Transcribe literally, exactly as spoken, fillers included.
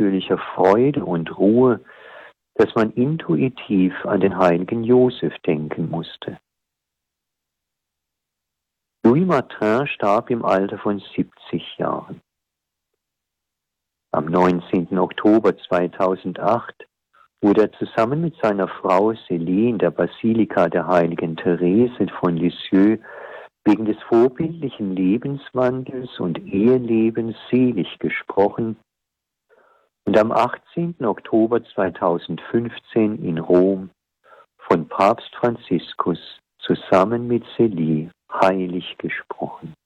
übernatürlicher Freude und Ruhe, dass man intuitiv an den heiligen Josef denken musste. Louis Martin starb im Alter von siebzig Jahren. Am neunzehnten Oktober zweitausendacht wurde er zusammen mit seiner Frau Célie in der Basilika der heiligen Therese von Lisieux wegen des vorbildlichen Lebenswandels und Ehelebens selig gesprochen und am achtzehnten Oktober zweitausendfünfzehn in Rom von Papst Franziskus zusammen mit Célie heilig gesprochen.